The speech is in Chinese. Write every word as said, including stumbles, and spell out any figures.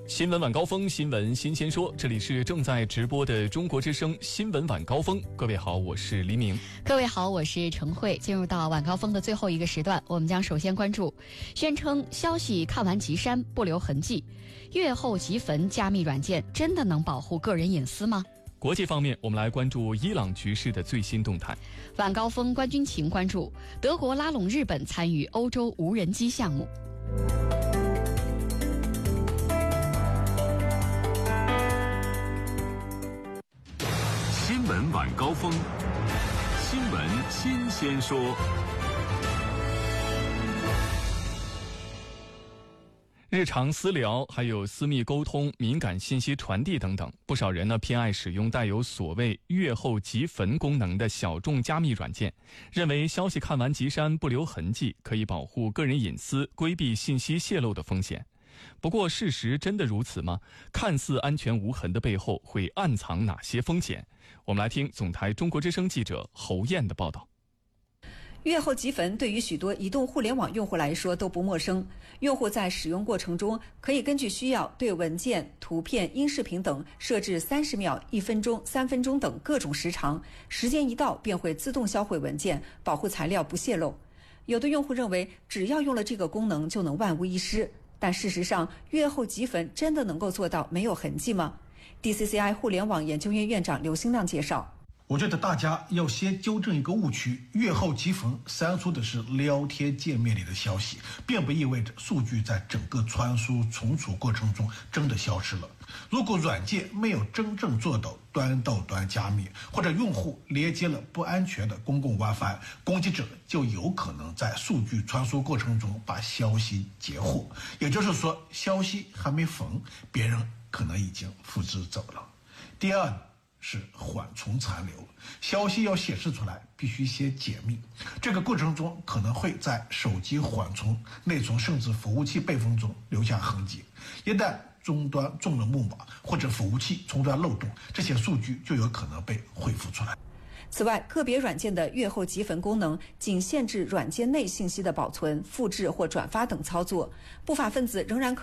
新闻晚高峰，新闻新鲜说，这里是正在直播的中国之声新闻晚高峰。各位好，我是黎明。 各位好，我是程慧。进入到晚高峰的最后一个时段，我们将首先关注宣称消息看完即删不留痕迹，阅后即焚加密软件真的能保护个人隐私吗？ 国际方面，我们来关注伊朗局势的最新动态。 晚高峰关军情关注德国拉拢日本参与欧洲无人机项目。 新闻晚高峰，新闻新鲜说。 日常私聊，还有私密沟通、敏感信息传递等等，不少人呢偏爱使用带有所谓阅后即焚功能的小众加密软件，认为消息看完即删不留痕迹，可以保护个人隐私，规避信息泄露的风险。不过事实真的如此吗？看似安全无痕的背后会暗藏哪些风险？我们来听总台中国之声记者侯燕的报道。 阅后即焚对于许多移动互联网用户来说都不陌生。用户在使用过程中可以根据需要对文件、图片、音视频等设置三十秒、一分钟、三分钟等各种时长，时间一到便会自动销毁文件，保护材料不泄露。有的用户认为只要用了这个功能就能万无一失，但事实上阅后即焚真的能够做到没有痕迹吗？ D C C I 互联网研究院院长刘兴亮介绍， 我觉得大家要先纠正一个误区，阅后即焚删除的是聊天界面里的消息，并不意味着数据在整个传输存储过程中真的消失了。如果软件没有真正做到端到端加密，或者用户连接了不安全的公共 WiFi， 攻击者就有可能在数据传输过程中把消息截获，也就是说消息还没焚，别人可能已经复制走了。第二是缓存残留，消息要显示出来必须先解密，这个过程中可能会在手机缓存、内存甚至服务器备份中留下痕迹，一旦终端中了木马或者服务器终端漏洞，这些数据就有可能被恢复出来。 此外，个别软件的阅后即焚功能仅限制软件内信息的保存、复制或转发等操作，不法分子仍然可